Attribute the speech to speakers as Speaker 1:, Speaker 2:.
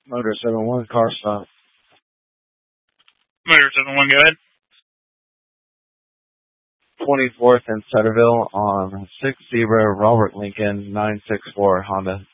Speaker 1: Motor 71, car stop.
Speaker 2: Motor 71, go ahead.
Speaker 1: 24th and Sutterville on 6 Zebra Robert Lincoln 964 Honda.